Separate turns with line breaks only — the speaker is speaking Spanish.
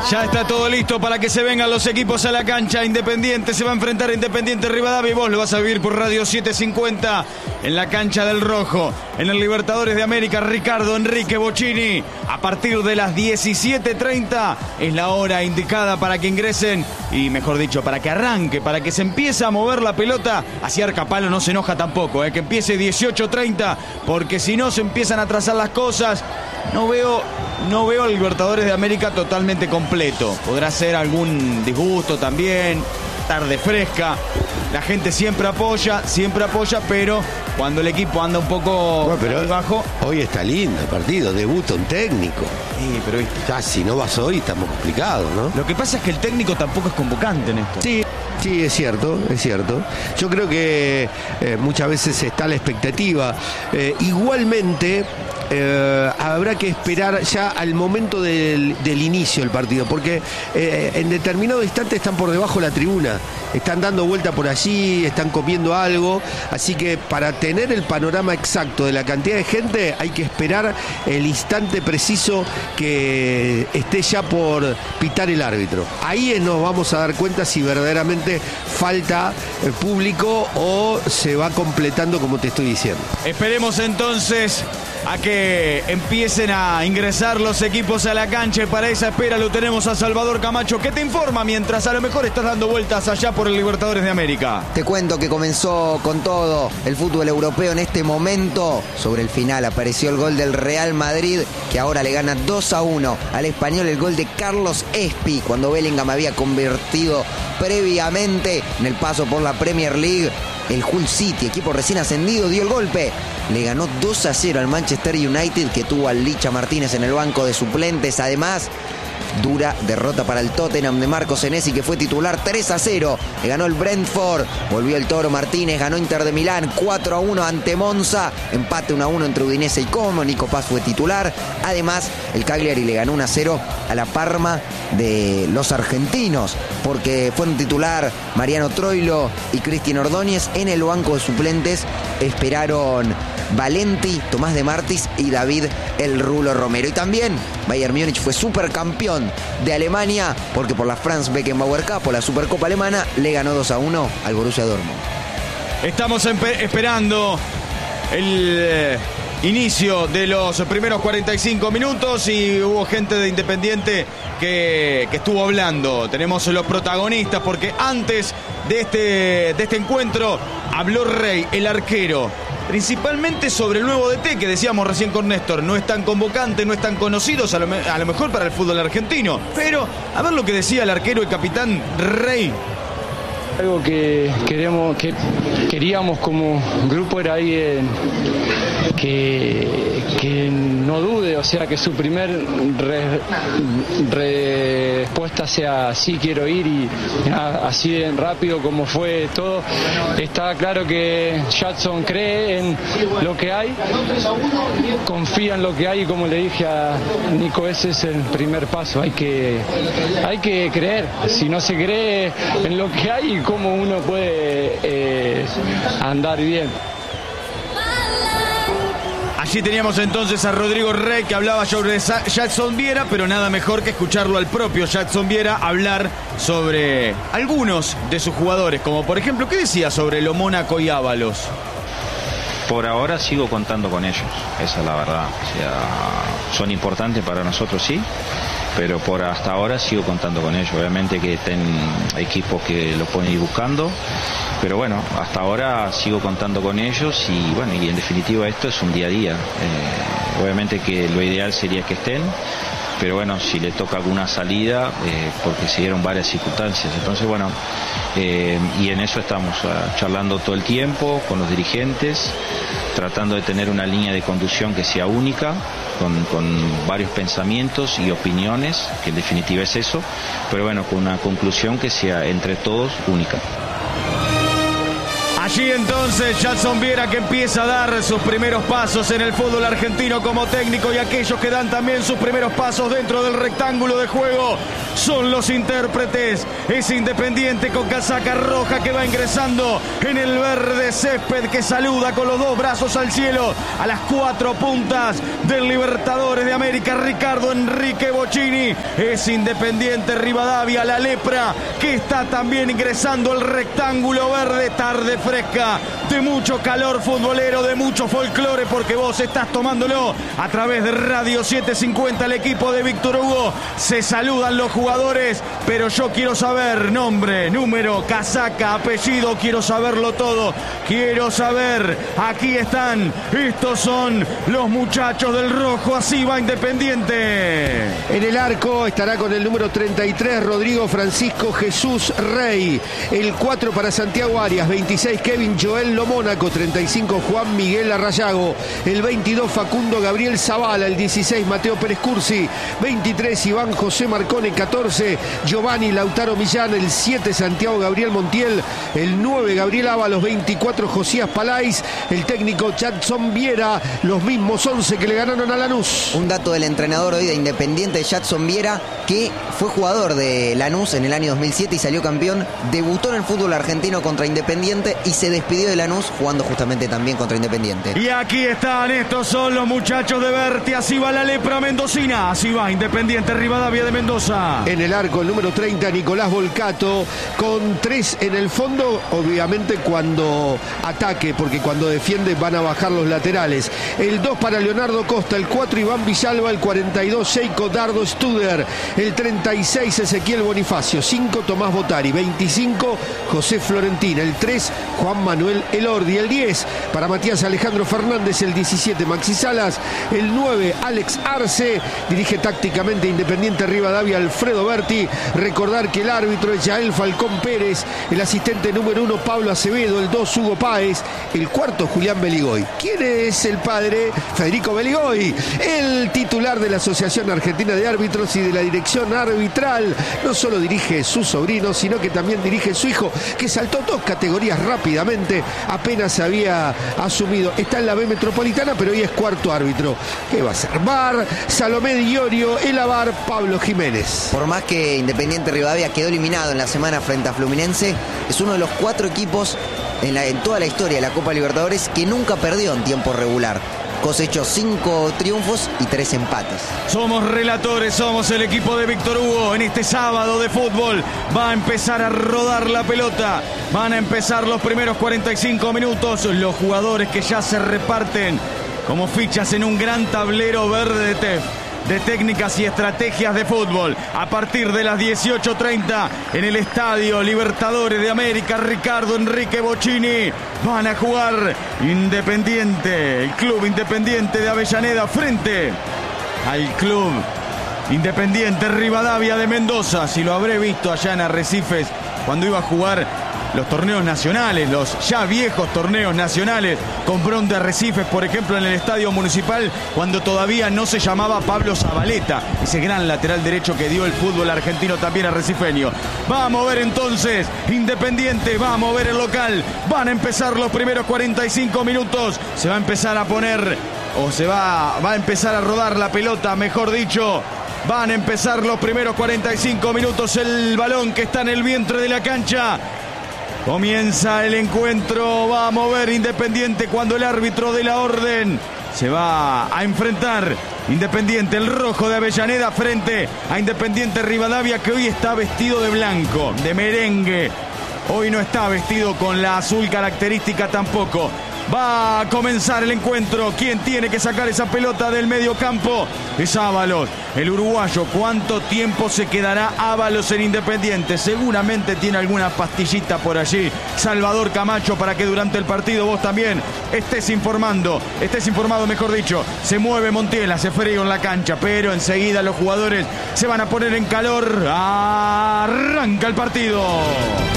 Ya está todo listo para que se vengan los equipos a la cancha. Independiente se va a enfrentar a Independiente Rivadavia y vos lo vas a vivir por Radio 750 en la cancha del Rojo. En el Libertadores de América, Ricardo Enrique Bocchini. A partir de las 17:30 es la hora indicada para que ingresen y, mejor dicho, para que arranque, para que se empiece a mover la pelota. Así Arcapalo no se enoja tampoco, que empiece 18:30, porque si no se empiezan a trazar las cosas. No veo al Libertadores de América totalmente completo. Podrá ser algún disgusto también, tarde fresca. La gente siempre apoya, pero cuando el equipo anda un poco bajo.
Hoy está lindo el partido, debuta un técnico.
Sí, pero
ya si no vas hoy estamos complicados, ¿no?
Lo que pasa es que el técnico tampoco es convocante en esto.
Sí, es cierto. Yo creo que muchas veces está la expectativa. Igualmente, habrá que esperar ya al momento del inicio del partido, porque en determinado instante están por debajo de la tribuna, están dando vuelta por allí, están comiendo algo, así que para tener el panorama exacto de la cantidad de gente hay que esperar el instante preciso que esté ya por pitar el árbitro. Ahí nos vamos a dar cuenta si verdaderamente falta público o se va completando como te estoy diciendo.
Esperemos entonces a que empiecen a ingresar los equipos a la cancha. Para esa espera lo tenemos a Salvador Camacho, que te informa mientras a lo mejor estás dando vueltas allá por el Libertadores de América.
Te cuento que comenzó con todo el fútbol europeo en este momento. Sobre el final apareció el gol del Real Madrid, que ahora le gana 2-1 al Español. El gol de Carlos Espi, cuando Bellingham había convertido previamente en el paso por la Premier League. El Hull City, equipo recién ascendido, dio el golpe. Le ganó 2-0 al Manchester United, que tuvo al Licha Martínez en el banco de suplentes. Además, dura derrota para el Tottenham de Marco Senesi, que fue titular. 3-0 le ganó el Brentford. Volvió el Toro Martínez, ganó Inter de Milán 4-1 ante Monza. Empate 1-1 entre Udinese y Como. Nico Paz fue titular. Además, el Cagliari le ganó 1-0 a la Parma de los argentinos, porque fueron titular Mariano Troilo y Cristian Ordóñez. En el banco de suplentes esperaron Valenti, Tomás de Martis y David El Rulo Romero. Y también Bayern Múnich fue supercampeón de Alemania, porque por la Franz Beckenbauer Cup, o la Supercopa Alemana, le ganó 2-1 al Borussia Dortmund.
Estamos esperando el inicio de los primeros 45 minutos y hubo gente de Independiente que estuvo hablando. Tenemos los protagonistas, porque antes de este encuentro habló Rey, el arquero, principalmente sobre el nuevo DT que decíamos recién con Néstor. No es tan convocante, no es tan conocido, a lo mejor para el fútbol argentino, pero a ver lo que decía el arquero y capitán Rey.
Algo que queríamos como grupo era alguien que no dude, o sea, que su primer respuesta sea sí, quiero ir, y así de rápido como fue todo. Está claro que Jadson cree en lo que hay, confía en lo que hay, y como le dije a Nico, ese es el primer paso. Hay que creer. Si no se cree en lo que hay, ¿cómo uno puede andar bien?
Allí teníamos entonces a Rodrigo Rey, que hablaba sobre Jadson Viera, pero nada mejor que escucharlo al propio Jadson Viera hablar sobre algunos de sus jugadores, como por ejemplo, ¿qué decía sobre lo Mónaco y Ábalos?
Por ahora sigo contando con ellos, esa es la verdad. O sea, son importantes para nosotros, sí, pero por hasta ahora sigo contando con ellos. Obviamente que estén equipos que lo pueden ir buscando, pero bueno, hasta ahora sigo contando con ellos y bueno, y en definitiva esto es un día a día. Obviamente que lo ideal sería que estén, pero bueno, si le toca alguna salida, porque se dieron varias circunstancias. Entonces bueno, y en eso estamos charlando todo el tiempo con los dirigentes, tratando de tener una línea de conducción que sea única, con varios pensamientos y opiniones, que en definitiva es eso, pero bueno, con una conclusión que sea entre todos única.
Allí entonces Jadson Viera, que empieza a dar sus primeros pasos en el fútbol argentino como técnico, y aquellos que dan también sus primeros pasos dentro del rectángulo de juego son los intérpretes. Es Independiente con casaca roja que va ingresando en el verde césped, que saluda con los dos brazos al cielo a las 4 puntas del Libertadores de América, Ricardo Enrique Bocchini. Es Independiente Rivadavia, la lepra, que está también ingresando el rectángulo verde. Tarde fresca, de mucho calor futbolero, de mucho folclore, porque vos estás tomándolo a través de Radio 750. El equipo de Víctor Hugo, se saludan los jugadores, pero yo quiero saber nombre, número, casaca, apellido, quiero saberlo todo, quiero saber. Aquí están, estos son los muchachos del rojo. Así va Independiente.
En el arco estará con el número 33 Rodrigo Francisco Jesús Rey, el 4 para Santiago Arias, 26 Kevin Joel Lomónaco, 35 Juan Miguel Arrayago, el 22 Facundo Gabriel Zavala, el 16 Mateo Pérez Cursi, 23 Iván José Marcone, 14 Giovanni Lautaro Millán, el 7 Santiago Gabriel Montiel, el 9 Gabriel Ábalos, 24 Josías Palais, el técnico Jadson Viera, los mismos 11 que le ganaron a Lanús.
Un dato del entrenador hoy de Independiente, Jadson Viera, que fue jugador de Lanús en el año 2007 y salió campeón, debutó en el fútbol argentino contra Independiente y se despidió de Lanús jugando justamente también contra Independiente.
Y aquí están, estos son los muchachos de Berti. Así va la lepra mendocina, así va Independiente Rivadavia de Mendoza.
En el arco, el número 30 Nicolás Volcato, con 3 en el fondo, obviamente cuando ataque, porque cuando defiende van a bajar los laterales. El 2 para Leonardo Costa, el 4 Iván Villalba, el 42 Sheiko Dardo Studer, el 36 Ezequiel Bonifacio, 5 Tomás Botari, 25 José Florentina, el 3 Juan Manuel Elordi, el 10 para Matías Alejandro Fernández, el 17 Maxi Salas, el 9 Alex Arce. Dirige tácticamente Independiente Rivadavia Alfredo Berti. Recordar que el árbitro es Yael Falcón Pérez, el asistente número 1 Pablo Acevedo, el 2 Hugo Páez, el 4 Julián Beligoy. ¿Quién es el padre? Federico Beligoy, el titular de la Asociación Argentina de Árbitros y de la Dirección Arbitral. No solo dirige su sobrino, sino que también dirige su hijo, que saltó 2 categorías rápidamente, apenas había asumido. Está en la B Metropolitana, pero hoy es cuarto árbitro. ¿Qué va a ser? VAR, Salomé Diorio, el AVAR, Pablo Jiménez.
Por más que Independiente Rivadavia quedó eliminado en la semana frente a Fluminense, es uno de los 4 equipos en toda la historia de la Copa Libertadores que nunca perdió en tiempo regular. Cosechó 5 triunfos y 3 empates.
Somos relatores, somos el equipo de Víctor Hugo. En este sábado de fútbol va a empezar a rodar la pelota. Van a empezar los primeros 45 minutos. Los jugadores que ya se reparten como fichas en un gran tablero verde de técnicas y estrategias de fútbol. A partir de las 18:30 en el Estadio Libertadores de América, Ricardo Enrique Bocchini, van a jugar Independiente, el Club Independiente de Avellaneda frente al Club Independiente Rivadavia de Mendoza. Si lo habré visto allá en Arrecifes cuando iba a jugar los torneos nacionales, los ya viejos torneos nacionales, con Bron de Arrecifes, por ejemplo, en el Estadio Municipal, cuando todavía no se llamaba Pablo Zabaleta, ese gran lateral derecho que dio el fútbol argentino también arrecifeño. Va a mover entonces Independiente, va a mover el local, van a empezar los primeros 45 minutos, se va a empezar a poner, o va a empezar a rodar la pelota, mejor dicho. Van a empezar los primeros 45 minutos, el balón que está en el vientre de la cancha. Comienza el encuentro, va a mover Independiente cuando el árbitro dé la orden. Se va a enfrentar Independiente, el rojo de Avellaneda, frente a Independiente Rivadavia, que hoy está vestido de blanco, de merengue. Hoy no está vestido con la azul característica tampoco. Va a comenzar el encuentro. ¿Quién tiene que sacar esa pelota del medio campo? Es Ábalos, el uruguayo. ¿Cuánto tiempo se quedará Ábalos en Independiente? Seguramente tiene alguna pastillita por allí Salvador Camacho, para que durante el partido vos también estés informado, mejor dicho. Se mueve Montiel, hace frío en la cancha, pero enseguida los jugadores se van a poner en calor. Arranca el partido.